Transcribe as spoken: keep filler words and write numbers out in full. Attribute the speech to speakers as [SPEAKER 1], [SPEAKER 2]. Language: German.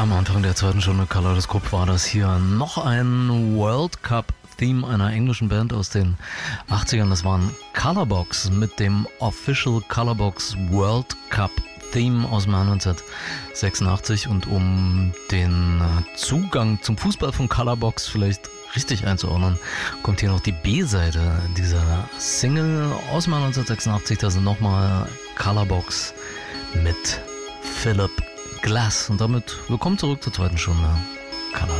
[SPEAKER 1] Am Anfang der zweiten Stunde Kaleidoskop war das hier noch ein World Cup Theme einer englischen Band aus den achtzigern. Das waren Colorbox mit dem Official Colorbox World Cup Theme aus dem Jahr neunzehnhundertsechsundachtzig. Und um den Zugang zum Fußball von Colorbox vielleicht richtig einzuordnen, kommt hier noch die B-Seite dieser Single aus dem Jahr neunzehnhundertsechsundachtzig. Da sind nochmal Colorbox mit Philip Glass. Und damit willkommen zurück zur zweiten Stunde Kaleidoskop.